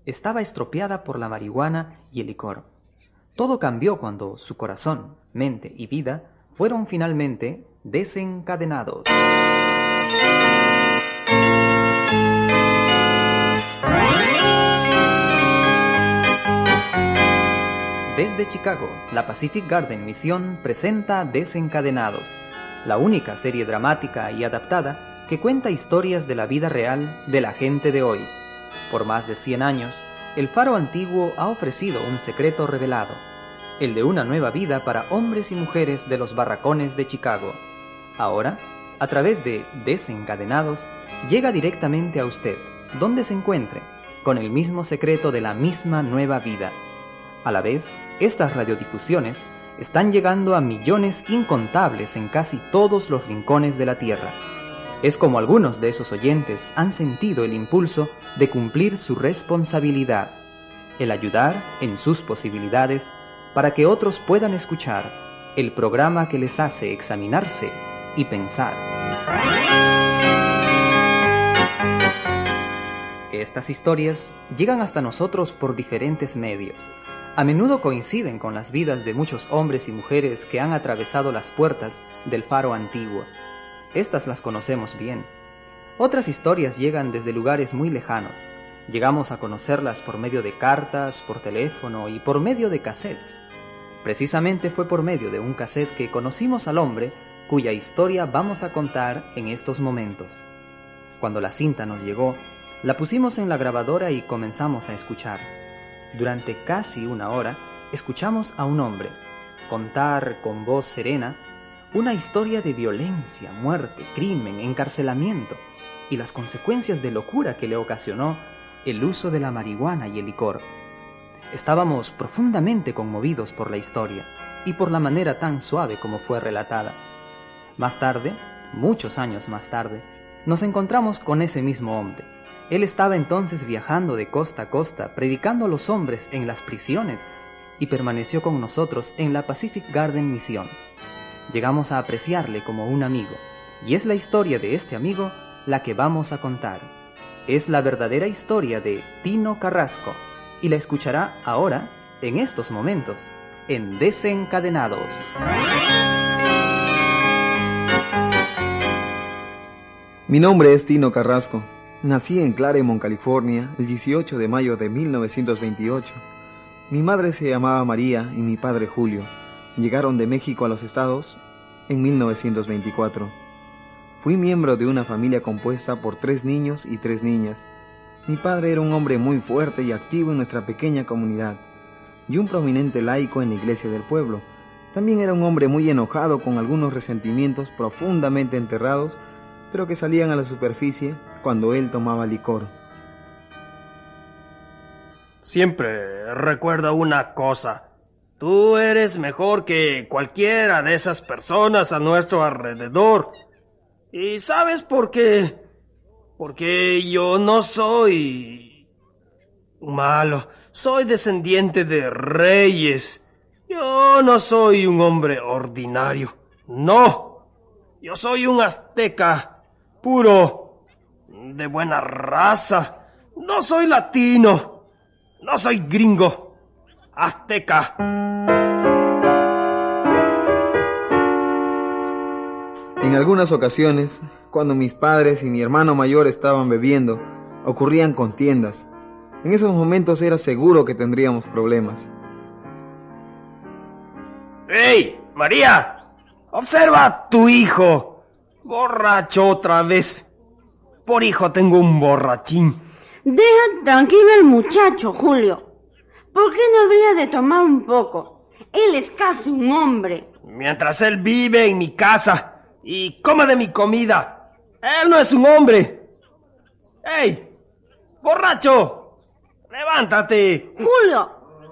estaba estropeada por la marihuana y el licor. Todo cambió cuando su corazón, mente y vida fueron finalmente desencadenados. Desde Chicago, la Pacific Garden Misión presenta Desencadenados, la única serie dramática y adaptada que cuenta historias de la vida real de la gente de hoy. Por más de 100 años, el Faro Antiguo ha ofrecido un secreto revelado, el de una nueva vida para hombres y mujeres de los barracones de Chicago. Ahora, a través de Desencadenados, llega directamente a usted, donde se encuentre, con el mismo secreto de la misma nueva vida. A la vez, estas radiodifusiones están llegando a millones incontables en casi todos los rincones de la Tierra. Es como algunos de esos oyentes han sentido el impulso de cumplir su responsabilidad, el ayudar en sus posibilidades para que otros puedan escuchar el programa que les hace examinarse y pensar. Estas historias llegan hasta nosotros por diferentes medios. A menudo coinciden con las vidas de muchos hombres y mujeres que han atravesado las puertas del Faro Antiguo. Estas las conocemos bien. Otras historias llegan desde lugares muy lejanos. Llegamos a conocerlas por medio de cartas, por teléfono y por medio de cassettes. Precisamente fue por medio de un cassette que conocimos al hombre cuya historia vamos a contar en estos momentos. Cuando la cinta nos llegó, la pusimos en la grabadora y comenzamos a escuchar. Durante casi una hora, escuchamos a un hombre contar con voz serena una historia de violencia, muerte, crimen, encarcelamiento y las consecuencias de locura que le ocasionó el uso de la marihuana y el licor. Estábamos profundamente conmovidos por la historia y por la manera tan suave como fue relatada. Más tarde, muchos años más tarde, nos encontramos con ese mismo hombre. Él estaba entonces viajando de costa a costa, predicando a los hombres en las prisiones, y permaneció con nosotros en la Pacific Garden Misión. Llegamos a apreciarle como un amigo, y es la historia de este amigo la que vamos a contar. Es la verdadera historia de Tino Carrasco, y la escuchará ahora, en estos momentos, en Desencadenados. Mi nombre es Tino Carrasco. Nací en Claremont, California, el 18 de mayo de 1928. Mi madre se llamaba María y mi padre Julio. Llegaron de México a los Estados en 1924. Fui miembro de una familia compuesta por 3 niños y 3 niñas. Mi padre era un hombre muy fuerte y activo en nuestra pequeña comunidad, y un prominente laico en la iglesia del pueblo. También era un hombre muy enojado con algunos resentimientos profundamente enterrados, pero que salían a la superficie cuando él tomaba licor. Siempre recuerda una cosa: tú eres mejor que cualquiera de esas personas a nuestro alrededor. ¿Y sabes por qué? Porque yo no soy malo, soy descendiente de reyes. Yo no soy un hombre ordinario, no. Yo soy un azteca puro, de buena raza. No soy latino, no soy gringo, azteca. En algunas ocasiones, cuando mis padres y mi hermano mayor estaban bebiendo, ocurrían contiendas. En esos momentos era seguro que tendríamos problemas. ¡Hey, María! ¡Observa a tu hijo! Borracho otra vez. Por hijo tengo un borrachín. Deja tranquilo al muchacho, Julio. ¿Por qué no habría de tomar un poco? Él es casi un hombre. Mientras él vive en mi casa y come de mi comida, él no es un hombre. ¡Hey! ¡Borracho! ¡Levántate! Julio,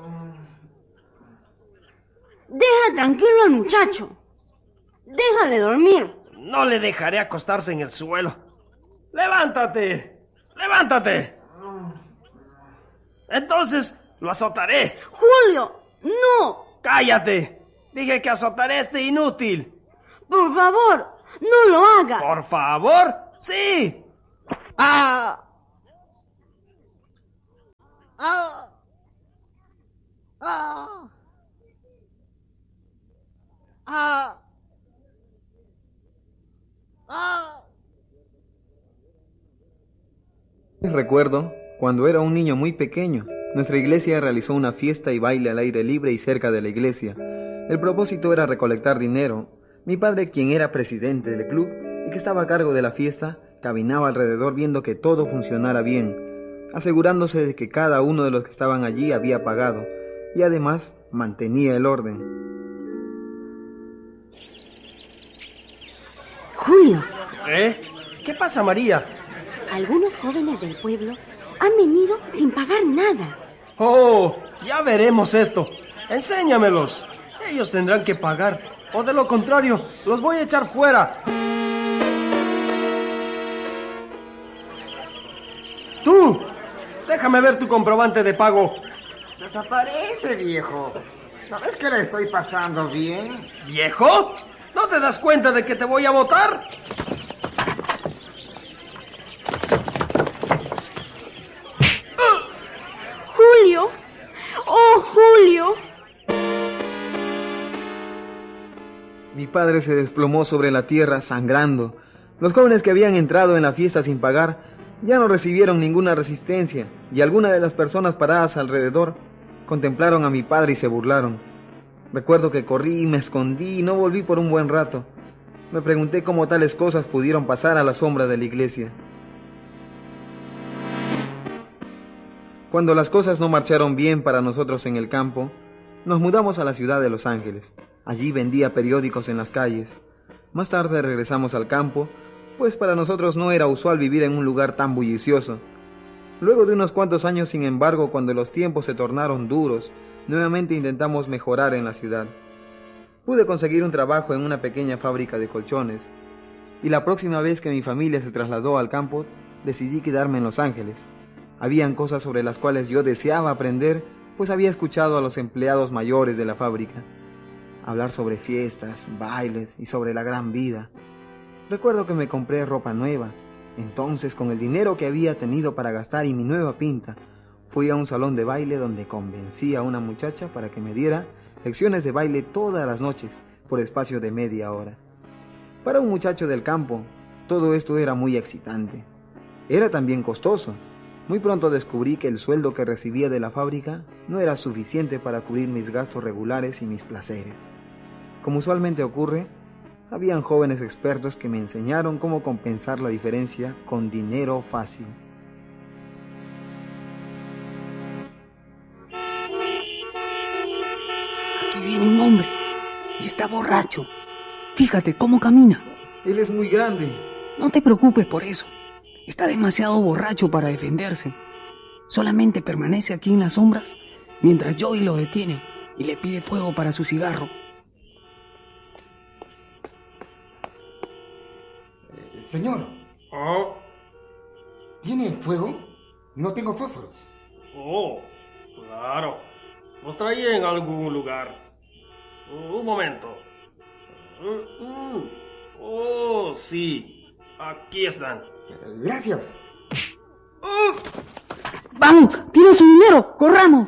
deja tranquilo al muchacho. Déjale dormir. No le dejaré acostarse en el suelo. ¡Levántate! ¡Levántate! Entonces lo azotaré. Julio, no. ¡Cállate! Dije que azotaré a este inútil. Por favor, no lo haga. ¿Por favor? ¡Sí! ¡Ah! ¡Ah! Ah. Ah. Recuerdo cuando era un niño muy pequeño. Nuestra iglesia realizó una fiesta y baile al aire libre y cerca de la iglesia. El propósito era recolectar dinero. Mi padre, quien era presidente del club y que estaba a cargo de la fiesta, caminaba alrededor viendo que todo funcionara bien, asegurándose de que cada uno de los que estaban allí había pagado y además mantenía el orden. Julio, ¿Qué pasa, María? algunos jóvenes del pueblo han venido sin pagar nada. Oh, ya veremos esto. Enséñamelos. Ellos tendrán que pagar, o de lo contrario, los voy a echar fuera. ¡Tú! Déjame ver tu comprobante de pago. Desaparece, viejo. ¿No ves que la estoy pasando bien? ¿Viejo? ¿No te das cuenta de que te voy a votar? Julio, oh Julio. Mi padre se desplomó sobre la tierra sangrando. Los jóvenes que habían entrado en la fiesta sin pagar ya no recibieron ninguna resistencia y algunas de las personas paradas alrededor contemplaron a mi padre y se burlaron. Recuerdo que corrí y me escondí y no volví por un buen rato. Me pregunté cómo tales cosas pudieron pasar a la sombra de la iglesia. Cuando las cosas no marcharon bien para nosotros en el campo, nos mudamos a la ciudad de Los Ángeles. Allí vendía periódicos en las calles. Más tarde regresamos al campo, pues para nosotros no era usual vivir en un lugar tan bullicioso. Luego de unos cuantos años, sin embargo, cuando los tiempos se tornaron duros, nuevamente intentamos mejorar en la ciudad. Pude conseguir un trabajo en una pequeña fábrica de colchones, y la próxima vez que mi familia se trasladó al campo, decidí quedarme en Los Ángeles. Habían cosas sobre las cuales yo deseaba aprender, pues había escuchado a los empleados mayores de la fábrica hablar sobre fiestas, bailes y sobre la gran vida. Recuerdo que me compré ropa nueva. Entonces, con el dinero que había tenido para gastar y mi nueva pinta, fui a un salón de baile donde convencí a una muchacha para que me diera lecciones de baile todas las noches, por espacio de media hora. Para un muchacho del campo, todo esto era muy excitante. Era también costoso. Muy pronto descubrí que el sueldo que recibía de la fábrica no era suficiente para cubrir mis gastos regulares y mis placeres. Como usualmente ocurre, habían jóvenes expertos que me enseñaron cómo compensar la diferencia con dinero fácil. Aquí viene un hombre y está borracho. Fíjate cómo camina. Él es muy grande. No te preocupes por eso. Está demasiado borracho para defenderse. Solamente permanece aquí en las sombras mientras Joey lo detiene y le pide fuego para su cigarro. Señor, Oh, ¿tiene fuego? No tengo fósforos. oh, claro. Los traía en algún lugar. Un momento. Oh, sí. Aquí están. Gracias. ¡Vamos! ¡Tiene su dinero! ¡Corramos!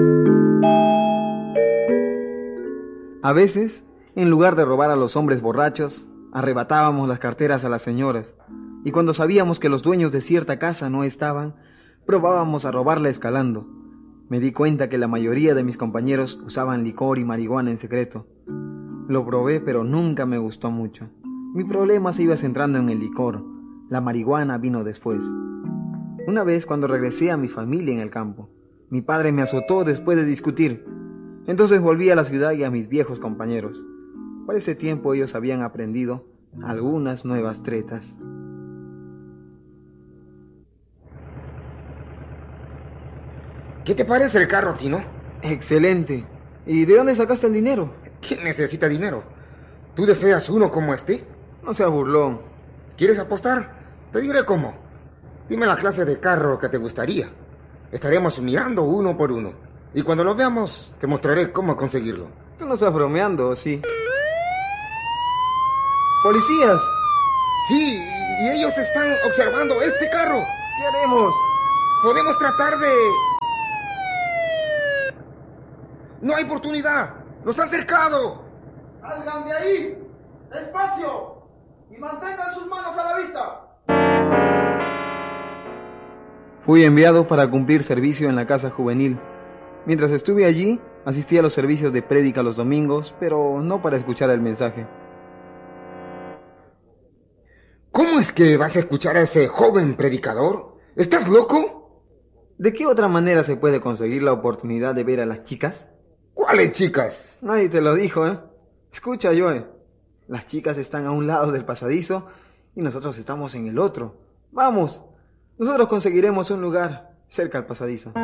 A veces, en lugar de robar a los hombres borrachos, arrebatábamos las carteras a las señoras, y cuando sabíamos que los dueños de cierta casa no estaban, probábamos a robarla escalando. Me di cuenta que la mayoría de mis compañeros usaban licor y marihuana en secreto. Lo probé, pero nunca me gustó mucho. Mi problema se iba centrando en el licor. La marihuana vino después. Una vez, cuando regresé a mi familia en el campo, mi padre me azotó después de discutir. Entonces volví a la ciudad y a mis viejos compañeros. Para ese tiempo ellos habían aprendido algunas nuevas tretas. ¿Qué te parece el carro, Tino? ¡Excelente! ¿Y de dónde sacaste el dinero? ¿Quién necesita dinero? ¿Tú deseas uno como este? No seas burlón. ¿Quieres apostar? Te diré cómo. Dime la clase de carro que te gustaría. Estaremos mirando uno por uno. Y cuando lo veamos, te mostraré cómo conseguirlo. Tú no estás bromeando, ¿o sí? ¡Policías! Sí, y ellos están observando este carro. ¿Qué haremos? Podemos tratar de... No hay oportunidad. ¡Nos han cercado! ¡Salgan de ahí! ¡Despacio! Y mantengan sus manos a la vista. Fui enviado para cumplir servicio en la casa juvenil. Mientras estuve allí, asistí a los servicios de prédica los domingos, pero no para escuchar el mensaje. ¿Cómo es que vas a escuchar a ese joven predicador? ¿Estás loco? ¿De qué otra manera se puede conseguir la oportunidad de ver a las chicas? ¿Cuáles chicas? Nadie te lo dijo, ¿eh? Escucha, Joe. Las chicas están a un lado del pasadizo y nosotros estamos en el otro. ¡Vamos! Nosotros conseguiremos un lugar cerca al pasadizo.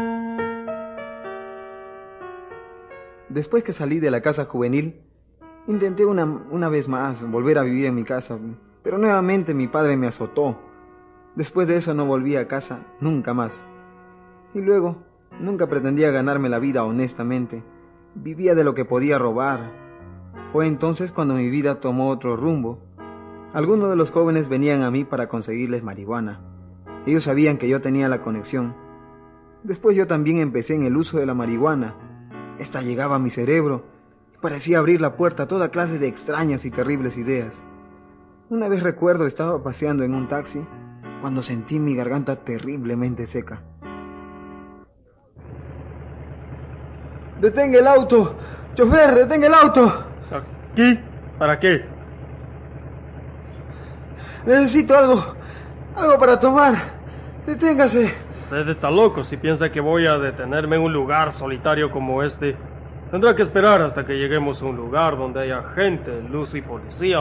Después que salí de la casa juvenil, intenté una vez más volver a vivir en mi casa, pero nuevamente mi padre me azotó. Después de eso no volví a casa nunca más. Y luego, nunca pretendía ganarme la vida honestamente. Vivía de lo que podía robar. Fue entonces cuando mi vida tomó otro rumbo. Algunos de los jóvenes venían a mí para conseguirles marihuana. Ellos sabían que yo tenía la conexión. Después yo también empecé en el uso de la marihuana. Esta llegaba a mi cerebro y parecía abrir la puerta a toda clase de extrañas y terribles ideas. Una vez recuerdo estaba paseando en un taxi cuando sentí mi garganta terriblemente seca. ¡Detenga el auto! ¡Chofer, detenga el auto! ¿Aquí? ¿Para qué? Necesito algo para tomar. Deténgase. Usted está loco si piensa que voy a detenerme en un lugar solitario como este. Tendrá que esperar hasta que lleguemos a un lugar donde haya gente, luz y policías.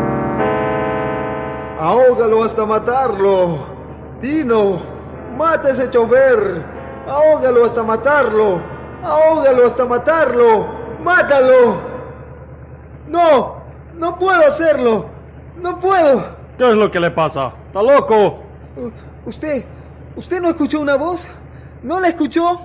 ¡Ahógalo hasta matarlo! ¡Tino! ¡Mata a ese chofer! ¡Ahógalo hasta matarlo! ¡Ahógalo hasta matarlo! ¡Mátalo! ¡No! ¡No puedo hacerlo! ¡No puedo! ¿Qué es lo que le pasa? ¿Está loco? ¿Usted no escuchó una voz? ¿No la escuchó?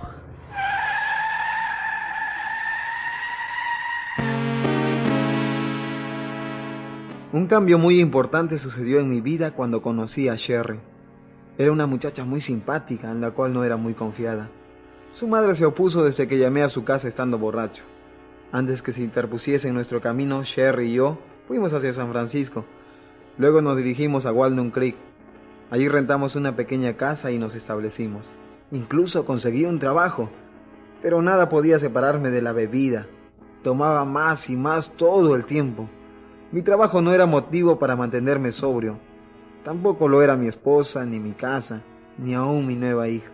Un cambio muy importante sucedió en mi vida cuando conocí a Sherry. Era una muchacha muy simpática, en la cual no era muy confiada. Su madre se opuso desde que llamé a su casa estando borracho. Antes que se interpusiese en nuestro camino, Sherry y yo fuimos hacia San Francisco. Luego nos dirigimos a Walnut Creek. Allí rentamos una pequeña casa y nos establecimos. Incluso conseguí un trabajo, pero nada podía separarme de la bebida. Tomaba más y más todo el tiempo. Mi trabajo no era motivo para mantenerme sobrio. Tampoco lo era mi esposa, ni mi casa, ni aún mi nueva hija.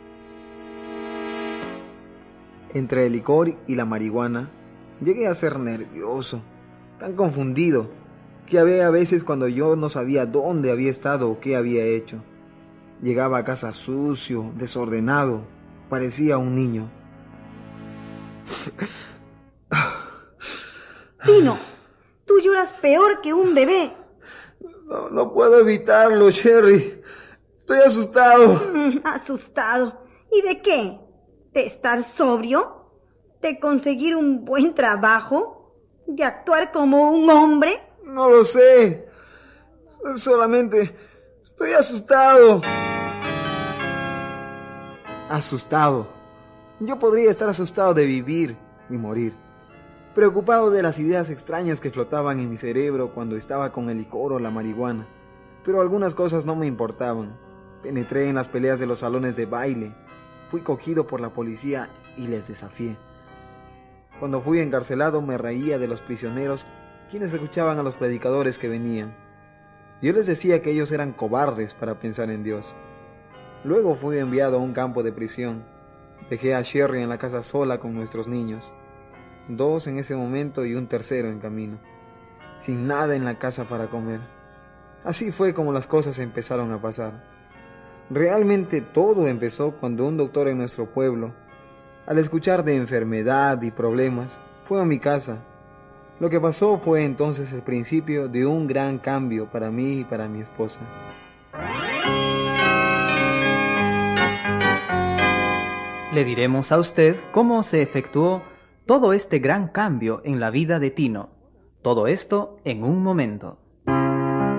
Entre el licor y la marihuana, llegué a ser nervioso, tan confundido, que había veces cuando yo no sabía dónde había estado o qué había hecho. Llegaba a casa sucio, desordenado, parecía un niño. Tino, tú lloras peor que un bebé. No puedo evitarlo, Sherry. Estoy asustado. ¿Asustado? ¿Y de qué? ¿De estar sobrio? ¿De conseguir un buen trabajo? ¿De actuar como un hombre? No lo sé. Solamente estoy asustado. Asustado. Yo podría estar asustado de vivir y morir. Preocupado de las ideas extrañas que flotaban en mi cerebro cuando estaba con el licor o la marihuana. Pero algunas cosas no me importaban. Penetré en las peleas de los salones de baile. Fui cogido por la policía y les desafié. Cuando fui encarcelado me reía de los prisioneros, quienes escuchaban a los predicadores que venían. Yo les decía que ellos eran cobardes para pensar en Dios. Luego fui enviado a un campo de prisión. Dejé a Sherry en la casa sola con nuestros niños. 2 en ese momento y un tercero en camino. Sin nada en la casa para comer. Así fue como las cosas empezaron a pasar. Realmente todo empezó cuando un doctor en nuestro pueblo, al escuchar de enfermedad y problemas, fue a mi casa. Lo que pasó fue entonces el principio de un gran cambio para mí y para mi esposa. Le diremos a usted cómo se efectuó todo este gran cambio en la vida de Tino. Todo esto en un momento.